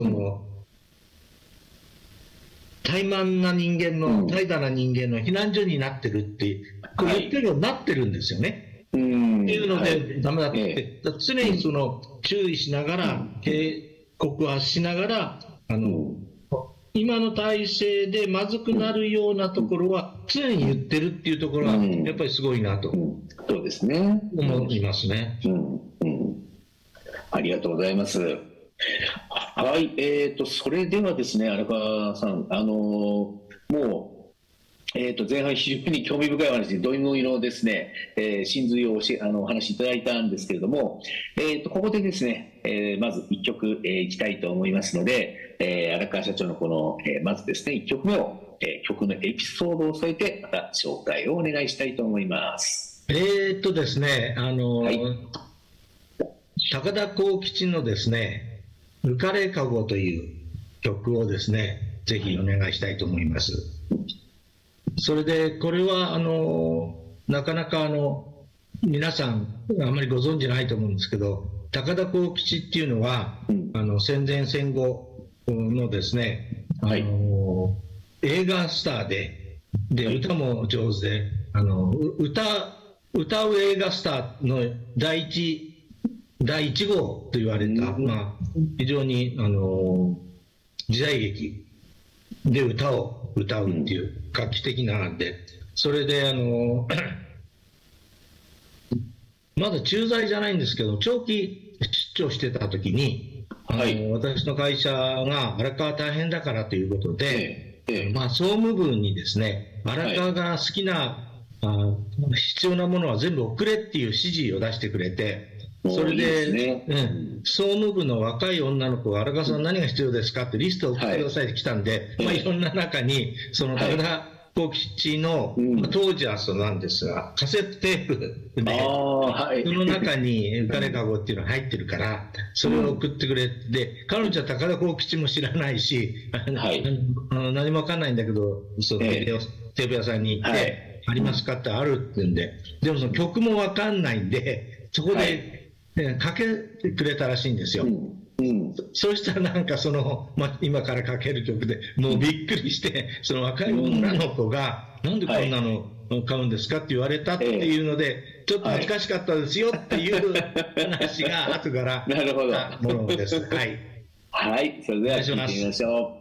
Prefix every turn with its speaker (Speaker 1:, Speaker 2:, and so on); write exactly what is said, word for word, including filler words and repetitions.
Speaker 1: その怠慢な人間の、怠惰な人間の避難所になってるってこう言ってるようになってるんですよね。っていうのでダメだって、常にその注意しながら、警告はしながら、あの今の体制でまずくなるようなところは常に言ってるっていうところはやっぱりすごいなと
Speaker 2: そうですね、
Speaker 1: 思いますね。
Speaker 2: うんうん、ありがとうございます。はい、えーと、それではですね、荒川さん、あのー、もう、えーと、前半非常に興味深いお話、どいのいのですね、えー、真髄をお, あのお話しいただいたんですけれども、えーと、ここでですね、えー、まずいっきょく、えー、いきたいと思いますので、えー、荒川社長のこの、えー、まずですね、いっきょくめを、えー、曲のエピソードを添えて、また紹介をお願いしたいと思います。
Speaker 1: えーとですね、あのーはい、高田幸吉のですね、浮かれかごという曲をですね、ぜひお願いしたいと思います。それで、これは、あの、なかなかあの、皆さん、あまりご存知ないと思うんですけど、高田幸吉っていうのは、うん、あの、戦前戦後のですね、はい、あの、映画スターで、で、歌も上手で、あの、歌、歌う映画スターの第一、第一号と言われた、まあ、非常にあの時代劇で歌を歌うっていう画期的なんで、それであのまだ駐在じゃないんですけど、長期出張してた時に、はい、あの私の会社が荒川大変だからということで、ええまあ、総務部にですね、荒川が好きな、はい、あ必要なものは全部送れっていう指示を出してくれて、それで、いいね、うん、総務部の若い女の子が荒川さん何が必要ですかってリストを送ってくださいって来たんで、はい、まあ、いろんな中にその高田幸吉の、はいまあ、当時はそうなんですがカセットテープで、はい、その中に浮かれかごっていうのが入ってるからそれを送ってくれて、彼女は高田幸吉も知らないし、はい、あの何も分かんないんだけどそのテープ屋さんに行って、はい、ありますかってあるって言うんで、でもその曲も分かんないんでそこで、はいかけてくれたらしいんですよ、うんうん、そうしたらなんかその、ま、今からかける曲でもうびっくりしてその若い女の子が、うん、なんでこんなの買うんですかって言われたっていうので、えー、ちょっと恥ずかしかったですよっていう話が後から
Speaker 2: なるほど
Speaker 1: ものです。はい、
Speaker 2: はい、それでは聞いてみましょう。